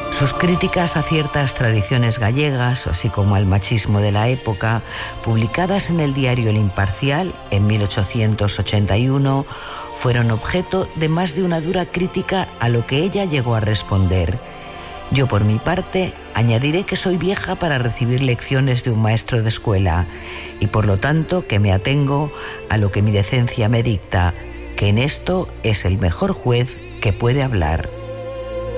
Sus críticas a ciertas tradiciones gallegas, así como al machismo de la época, publicadas en el diario El Imparcial en 1881, fueron objeto de más de una dura crítica, a lo que ella llegó a responder: yo, por mi parte, añadiré que soy vieja para recibir lecciones de un maestro de escuela y, por lo tanto, que me atengo a lo que mi decencia me dicta, que en esto es el mejor juez que puede hablar.